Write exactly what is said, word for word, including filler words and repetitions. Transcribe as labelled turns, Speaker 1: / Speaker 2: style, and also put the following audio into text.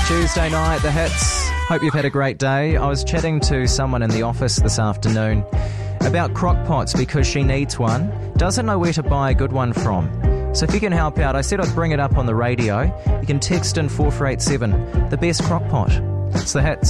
Speaker 1: Tuesday night, the hits. Hope you've had a great day. I was chatting to someone in the office this afternoon about crock pots because she needs one, doesn't know where to buy a good one from. So if you can help out, I said I'd bring it up on the radio. You can text in four four eight seven, the best crock pot. It's the hits.